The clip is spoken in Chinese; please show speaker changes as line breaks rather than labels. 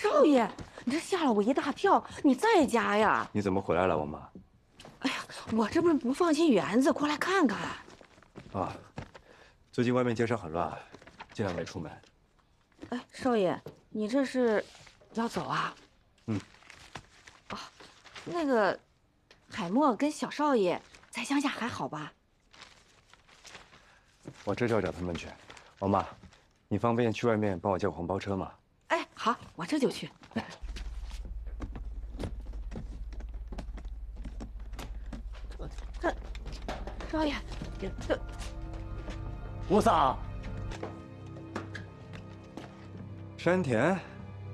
少爷，你这吓了我一大跳，你在家呀？
你怎么回来了，王妈？
哎呀，我这不是不放心园子，过来看看。
啊，最近外面街上很乱，尽量没出门。
哎，少爷，你这是要走啊？
嗯。
啊，那个海默跟小少爷在乡下还好吧？
我这就要找他们去。王妈，你方便去外面帮我叫个黄包车吗？
哎，好，我这就去。这，少爷，这
吴桑，
山田。